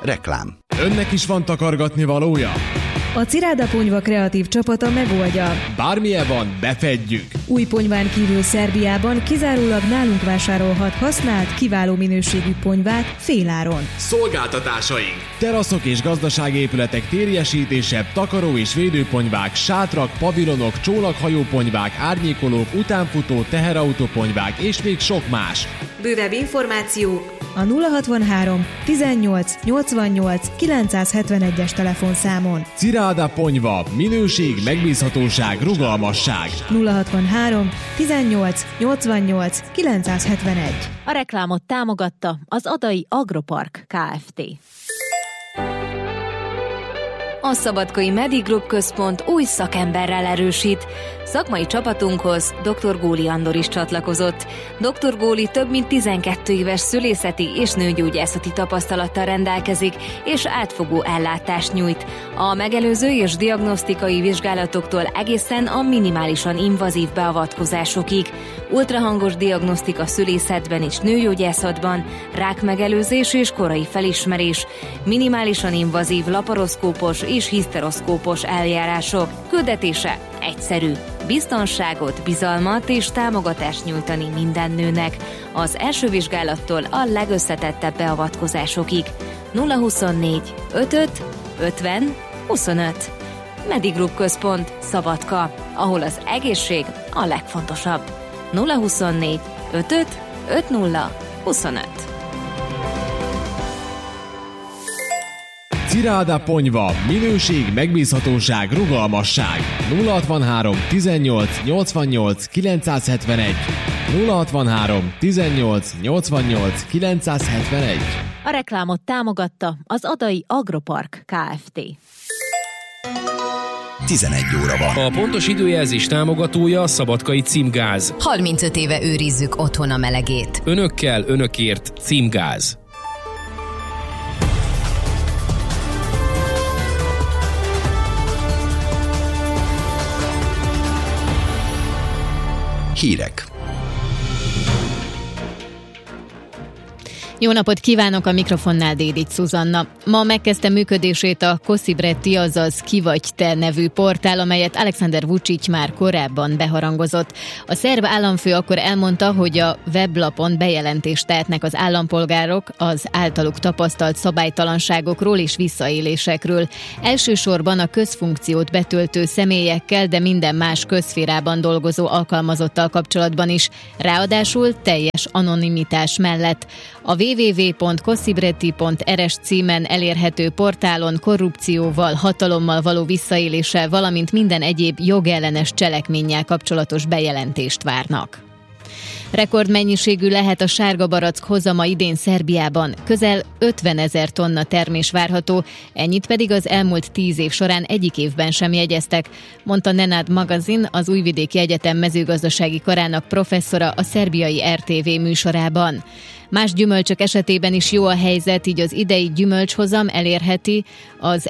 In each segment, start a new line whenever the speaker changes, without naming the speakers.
Reklám.
Önnek is van takargatni valója?
A Ciráda Ponyva kreatív csapata megoldja.
Bármilyen van, befedjük!
Új ponyván kívül Szerbiában kizárólag nálunk vásárolhat használt, kiváló minőségű ponyvát féláron.
Szolgáltatásaink! Teraszok és gazdaságépületek térjesítése, takaró és védőponyvák, sátrak, pavilonok, csónakhajóponyvák, árnyékolók, utánfutó, teherautóponyvák és még sok más.
Bővebb információ a 063 18 88 971-es telefonszámon.
Ciráda Ponyva. Minőség, megbízhatóság, rugalmasság.
063 18 88 971.
A reklámot támogatta az Adai Agropark Kft. A Szabadkai Medigroup Központ új szakemberrel erősít. Szakmai csapatunkhoz dr. Góli Andor is csatlakozott. Dr. Góli több mint 12 éves szülészeti és nőgyógyászati tapasztalattal rendelkezik, és átfogó ellátást nyújt. A megelőző és diagnosztikai vizsgálatoktól egészen a minimálisan invazív beavatkozásokig. Ultrahangos diagnosztika szülészetben és nőgyógyászatban, rákmegelőzés és korai felismerés, minimálisan invazív laparoszkópos és hiszteroszkópos eljárások. Küldetése egyszerű. Biztonságot, bizalmat és támogatást nyújtani minden nőnek. Az első vizsgálattól a legösszetettebb beavatkozásokig. 024 55 50 25. Medigroup Központ, Szabadka, ahol az egészség a legfontosabb. 024 55 50 25.
Ciráda Ponyva. Minőség, megbízhatóság, rugalmasság. 063 18 88 971. 063 18 88 971.
A reklámot támogatta az Adai Agropark Kft.
11 óra van.
A pontos időjelzés támogatója a Szabadkai Címgáz.
35 éve őrizzük otthon a melegét.
Önökkel, önökért Címgáz.
Hírek.
Jó napot kívánok, a mikrofonnál Dédics Szuzanna. Ma megkezdte működését a Koszibreti, azaz Ki vagy te nevű portál, amelyet Alexander Vučić már korábban beharangozott. A szerb államfő akkor elmondta, hogy a weblapon bejelentést tehetnek az állampolgárok az általuk tapasztalt szabálytalanságokról és visszaélésekről. Elsősorban a közfunkciót betöltő személyekkel, de minden más közszférában dolgozó alkalmazottal kapcsolatban is. Ráadásul teljes anonimitás mellett. A www.kosibreti.rs címen elérhető portálon korrupcióval, hatalommal való visszaéléssel, valamint minden egyéb jogellenes cselekménnyel kapcsolatos bejelentést várnak. Rekordmennyiségű lehet a sárga barack hozama idén Szerbiában. Közel 50 000 tonna termés várható, ennyit pedig az elmúlt 10 év során egyik évben sem jegyeztek, mondta Nenad Magazin, az Újvidéki Egyetem mezőgazdasági karának professzora a szerbiai RTV műsorában. Más gyümölcsök esetében is jó a helyzet, így az idei gyümölcshozam elérheti az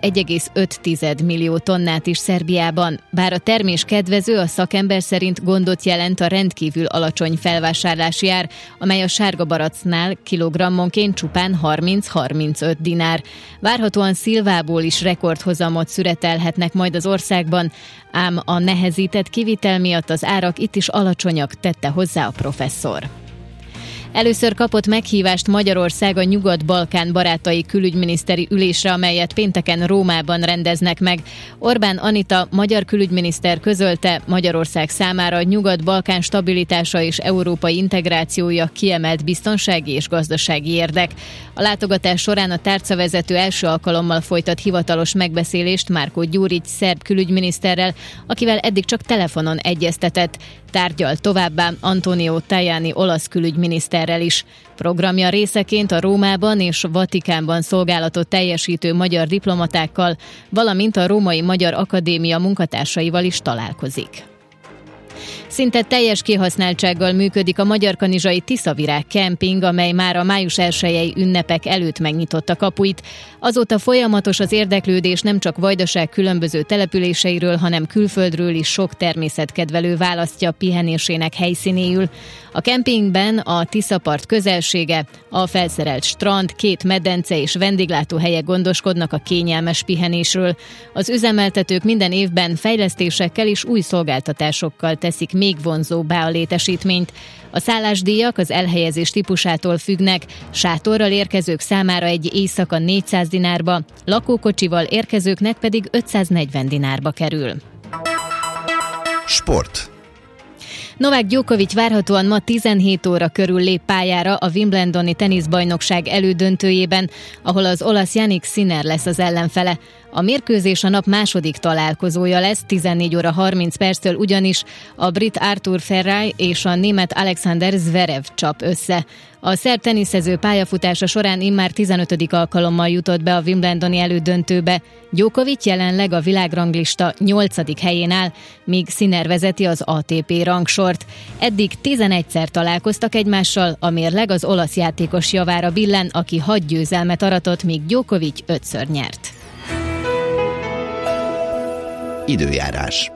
1,5 millió tonnát is Szerbiában. Bár a termés kedvező, a szakember szerint gondot jelent a rendkívül alacsony felvásárlási ár, amely a sárga baracknál kilogrammonként csupán 30-35 dinár. Várhatóan szilvából is rekordhozamot szüretelhetnek majd az országban, ám a nehezített kivitel miatt az árak itt is alacsonyak, tette hozzá a professzor. Először kapott meghívást Magyarország a Nyugat-Balkán barátai külügyminiszteri ülésre, amelyet pénteken Rómában rendeznek meg. Orbán Anita magyar külügyminiszter közölte, Magyarország számára a Nyugat-Balkán stabilitása és európai integrációja kiemelt biztonsági és gazdasági érdek. A látogatás során a tárcavezető első alkalommal folytat hivatalos megbeszélést Márko Gyurics szerb külügyminiszterrel, akivel eddig csak telefonon egyeztetett. Tárgyal továbbá Antonio Tajani olasz külügyminiszterrel is. Programja részeként a Rómában és Vatikánban szolgálatot teljesítő magyar diplomatákkal, valamint a Római Magyar Akadémia munkatársaival is találkozik. Szinte teljes kihasználtsággal működik a magyarkanizsai Tiszavirág kemping, amely már a május 1-i ünnepek előtt megnyitotta kapuit. Azóta folyamatos az érdeklődés nem csak Vajdaság különböző településeiről, hanem külföldről is sok természetkedvelő választja pihenésének helyszínéül. A kempingben a Tiszapart közelsége, a felszerelt strand, 2 medence és vendéglátóhelyek gondoskodnak a kényelmes pihenésről. Az üzemeltetők minden évben fejlesztésekkel és új szolgáltatásokkal teszik még vonzóbbá a létesítményt. A szállásdíjak az elhelyezés típusától függnek, sátorral érkezők számára egy éjszaka 400 dinárba, lakókocsival érkezőknek pedig 540 dinárba kerül.
Sport.
Novák Djokovic várhatóan ma 17 óra körül lép pályára a Wimbledoni teniszbajnokság elődöntőjében, ahol az olasz Jannik Sinner lesz az ellenfele. A mérkőzés a nap második találkozója lesz, 14 óra 30 perctől ugyanis a brit Arthur Ferrari és a német Alexander Zverev csap össze. A szerb teniszező pályafutása során immár 15. alkalommal jutott be a Wimbledoni elődöntőbe. Djokovic jelenleg a világranglista 8. helyén áll, míg Sinner vezeti az ATP rangsort. Eddig 11-szer találkoztak egymással, a mérleg az olasz játékos javára billen, aki 6 győzelmet aratott, míg Djokovic 5-ször nyert.
Időjárás.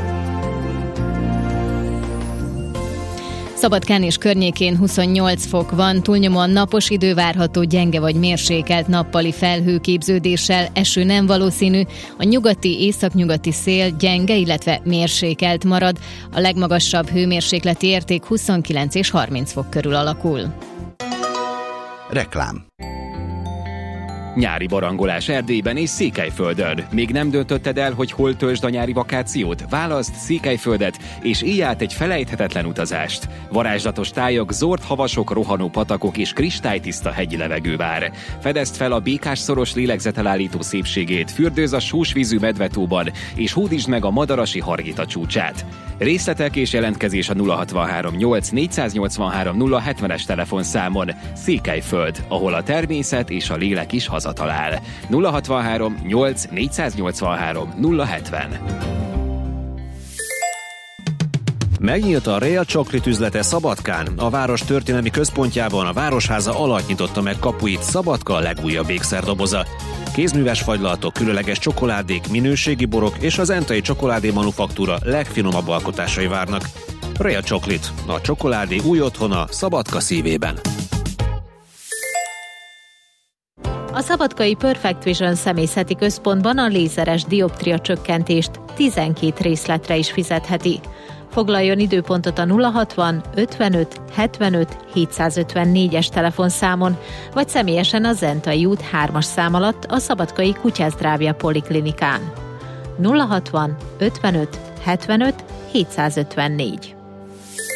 Szabadkán és környékén 28 fok van, túlnyomóan napos idő várható, gyenge vagy mérsékelt nappali felhőképződéssel, eső nem valószínű, a nyugati, északnyugati szél gyenge, illetve mérsékelt marad, a legmagasabb hőmérsékleti érték 29 és 30 fok körül alakul.
Reklám.
Nyári barangolás Erdélyben és Székelyföldön. Még nem döntötted el, hogy hol töltsd a nyári vakációt? Válaszd Székelyföldet, és élj át egy felejthetetlen utazást. Varázslatos tájak, zord havasok, rohanó patakok és kristálytiszta hegyi levegő vár. Fedezd fel a Békás-szoros lélegzetelállító szépségét, fürdőzz a sósvízű Medvetóban, és hódítsd meg a Madarasi Hargita csúcsát. Részletek és jelentkezés a 063 8 483 070-es telefonszámon. Székelyföld, ahol a természet és a lélek is hazatalál. 063 8 483 070.
Megnyílt a Rea Chocolate üzlete Szabadkán. A város történelmi központjában a Városháza alatt nyitotta meg kapuit Szabadka legújabb ékszerdoboza. Kézműves fagylalatok, különleges csokoládék, minőségi borok és az Entai Csokoládé Manufaktúra legfinomabb alkotásai várnak. Rea Chocolate, a csokoládé új otthona Szabadka szívében.
A szabadkai Perfect Vision személyzeti központban a lézeres dioptria csökkentést 12 részletre is fizetheti. Foglaljon időpontot a 060 55 75 754-es telefonszámon, vagy személyesen a Zentai út 3-as szám alatt a Szabadkai Kutyázdrávja Poliklinikán. 060 55 75 754.